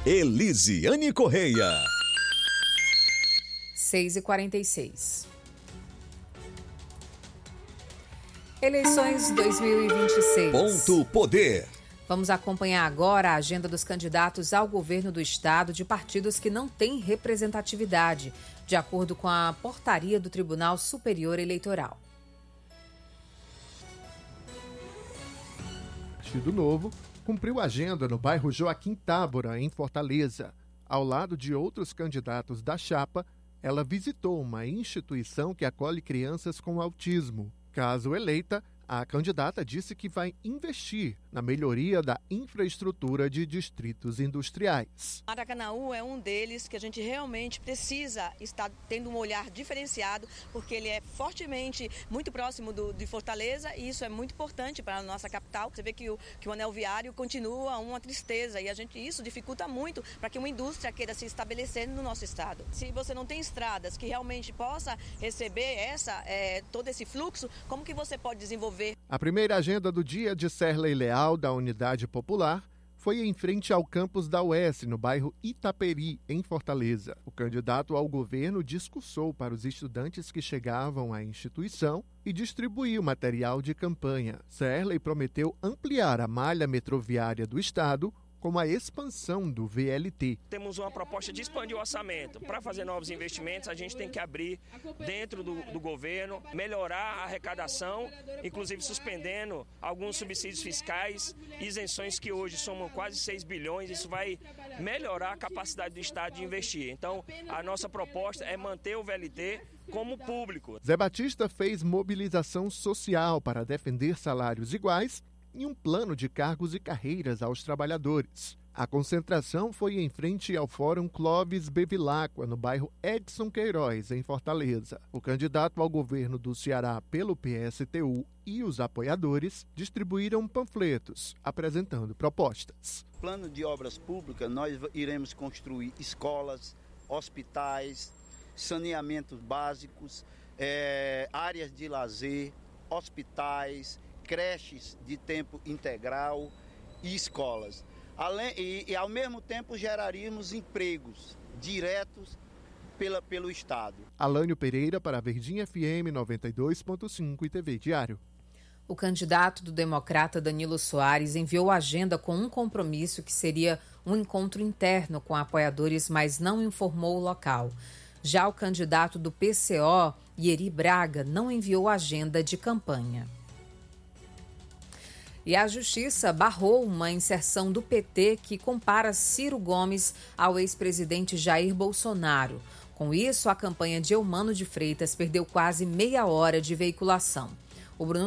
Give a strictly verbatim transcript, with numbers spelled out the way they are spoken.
Elisiane Correia. seis e quarenta e seis. Eleições dois mil e vinte e seis. Ponto Poder. Vamos acompanhar agora a agenda dos candidatos ao governo do estado de partidos que não têm representatividade, de acordo com a portaria do Tribunal Superior Eleitoral. Partido Novo cumpriu agenda no bairro Joaquim Távora, em Fortaleza. Ao lado de outros candidatos da chapa, ela visitou uma instituição que acolhe crianças com autismo. Caso eleita, a candidata disse que vai investir na melhoria da infraestrutura de distritos industriais. Maracanaú é um deles que a gente realmente precisa estar tendo um olhar diferenciado, porque ele é fortemente, muito próximo do, de Fortaleza, e isso é muito importante para a nossa capital. Você vê que o, que o anel viário continua uma tristeza, e a gente, isso dificulta muito para que uma indústria queira se estabelecer no nosso estado. Se você não tem estradas que realmente possa receber essa, é, todo esse fluxo, como que você pode desenvolver? A primeira agenda do dia de Serlei Leal, da Unidade Popular, foi em frente ao campus da U E S, no bairro Itaperi, em Fortaleza. O candidato ao governo discursou para os estudantes que chegavam à instituição e distribuiu material de campanha. Serlei prometeu ampliar a malha metroviária do estado com a expansão do V L T. Temos uma proposta de expandir o orçamento. Para fazer novos investimentos, a gente tem que abrir dentro do, do governo, melhorar a arrecadação, inclusive suspendendo alguns subsídios fiscais, isenções que hoje somam quase seis bilhões. Isso vai melhorar a capacidade do Estado de investir. Então, a nossa proposta é manter o V L T como público. Zé Batista fez mobilização social para defender salários iguais e um plano de cargos e carreiras aos trabalhadores. A concentração foi em frente ao Fórum Clóvis Bevilacqua, no bairro Edson Queiroz, em Fortaleza. O candidato ao governo do Ceará pelo P S T U e os apoiadores distribuíram panfletos, apresentando propostas. Plano de obras públicas, nós iremos construir escolas, hospitais, saneamentos básicos, é, áreas de lazer, hospitais, creches de tempo integral e escolas. Além, e, e ao mesmo tempo geraríamos empregos diretos pela, pelo Estado. Alânio Pereira para a Verdinha F M noventa e dois ponto cinco e T V Diário. O candidato do Democrata Danilo Soares enviou a agenda com um compromisso que seria um encontro interno com apoiadores, mas não informou o local. Já o candidato do P C O, Ieri Braga, não enviou agenda de campanha. E a Justiça barrou uma inserção do P T que compara Ciro Gomes ao ex-presidente Jair Bolsonaro. Com isso, a campanha de Eumano de Freitas perdeu quase meia hora de veiculação. O Bruno